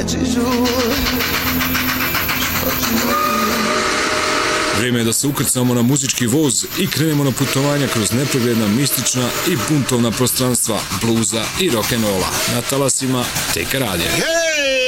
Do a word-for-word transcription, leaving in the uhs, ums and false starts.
Vrijeme je da se ukrcamo na muzički voz i krenemo na putovanja kroz nepregledna, mistična i buntovna prostranstva bluza i rock'n'rolla na talasima T K radija.